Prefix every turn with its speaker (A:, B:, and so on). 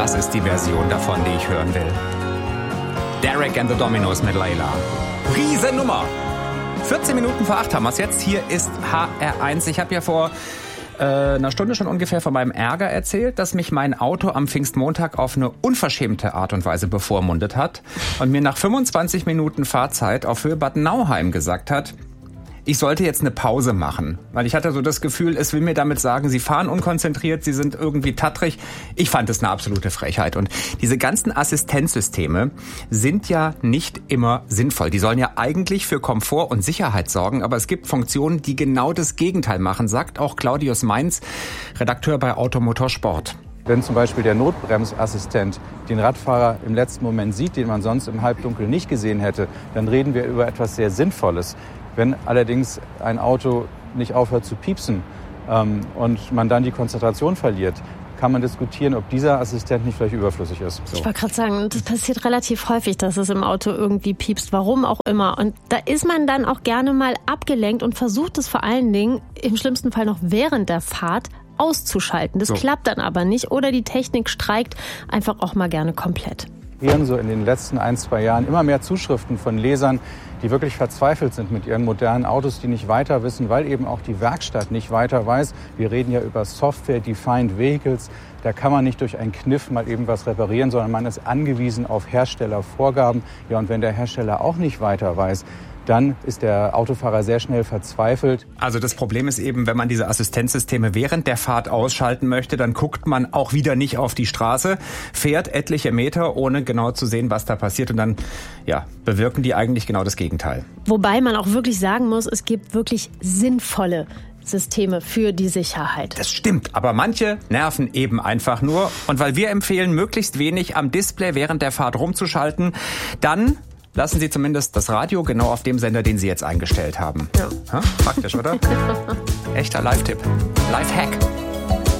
A: Das ist die Version davon, die ich hören will. Derek and the Dominos mit Layla. Riesennummer! 14 Minuten vor 8 haben wir es jetzt. Hier ist HR1. Ich habe ja vor einer Stunde schon ungefähr von meinem Ärger erzählt, dass mich mein Auto am Pfingstmontag auf eine unverschämte Art und Weise bevormundet hat und mir nach 25 Minuten Fahrzeit auf Höhe Bad Nauheim gesagt hat, ich sollte jetzt eine Pause machen, weil ich hatte so das Gefühl, es will mir damit sagen, Sie fahren unkonzentriert, Sie sind irgendwie tattrig. Ich fand es eine absolute Frechheit. Und diese ganzen Assistenzsysteme sind ja nicht immer sinnvoll. Die sollen ja eigentlich für Komfort und Sicherheit sorgen, aber es gibt Funktionen, die genau das Gegenteil machen, sagt auch Claudius Mainz, Redakteur bei Automotor Sport.
B: Wenn zum Beispiel der Notbremsassistent den Radfahrer im letzten Moment sieht, den man sonst im Halbdunkel nicht gesehen hätte, dann reden wir über etwas sehr Sinnvolles. Wenn allerdings ein Auto nicht aufhört zu piepsen und man dann die Konzentration verliert, kann man diskutieren, ob dieser Assistent nicht vielleicht überflüssig ist. So.
C: Ich wollte gerade sagen, das passiert relativ häufig, dass es im Auto irgendwie piepst, warum auch immer. Und da ist man dann auch gerne mal abgelenkt und versucht es vor allen Dingen, im schlimmsten Fall noch während der Fahrt, auszuschalten. Das klappt dann aber nicht oder die Technik streikt einfach auch mal gerne komplett.
B: Wir haben so in den letzten 1-2 Jahren immer mehr Zuschriften von Lesern, die wirklich verzweifelt sind mit ihren modernen Autos, die nicht weiter wissen, weil eben auch die Werkstatt nicht weiter weiß. Wir reden ja über Software-Defined Vehicles. Da kann man nicht durch einen Kniff mal eben was reparieren, sondern man ist angewiesen auf Herstellervorgaben. Ja, und wenn der Hersteller auch nicht weiter weiß, dann ist der Autofahrer sehr schnell verzweifelt.
A: Also das Problem ist eben, wenn man diese Assistenzsysteme während der Fahrt ausschalten möchte, dann guckt man auch wieder nicht auf die Straße, fährt etliche Meter, ohne genau zu sehen, was da passiert. Und dann bewirken die eigentlich genau das Gegenteil.
C: Wobei man auch wirklich sagen muss, es gibt wirklich sinnvolle Systeme für die Sicherheit.
A: Das stimmt, aber manche nerven eben einfach nur. Und weil wir empfehlen, möglichst wenig am Display während der Fahrt rumzuschalten, dann lassen Sie zumindest das Radio genau auf dem Sender, den Sie jetzt eingestellt haben.
C: Ja.
A: Praktisch, oder? Echter Live-Tipp. Live-Hack.